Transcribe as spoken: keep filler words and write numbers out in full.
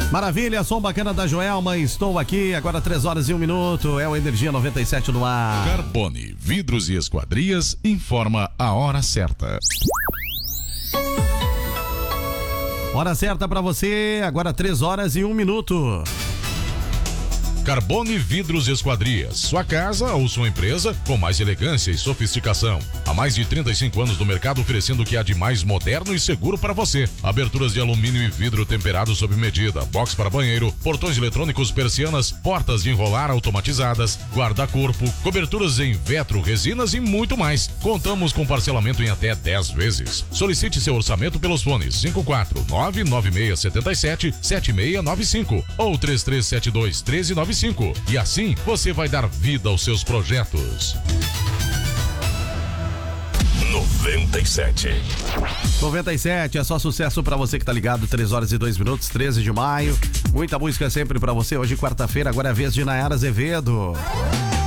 Maravilha, som bacana da Joelma, estou aqui, agora três horas e um minuto, é o Energia noventa e sete no ar. Carbone, vidros e esquadrias, informa a hora certa. Hora certa pra você, agora três horas e um minuto. Carbone Vidros e Esquadrias, sua casa ou sua empresa com mais elegância e sofisticação. Há mais de trinta e cinco anos no mercado, oferecendo o que há de mais moderno e seguro para você. Aberturas de alumínio e vidro temperado sob medida, box para banheiro, portões eletrônicos, persianas, portas de enrolar automatizadas, guarda-corpo, coberturas em vetro, resinas e muito mais. Contamos com parcelamento em até dez vezes. Solicite seu orçamento pelos fones cinco quatro nove nove seis sete sete sete seis nove cinco ou três três sete dois um três nove cinco. E assim você vai dar vida aos seus projetos. noventa e sete. noventa e sete, é só sucesso pra você que tá ligado. Três horas e dois minutos, treze de maio. Muita música sempre pra você. Hoje, quarta-feira, agora é a vez de Nayara Azevedo.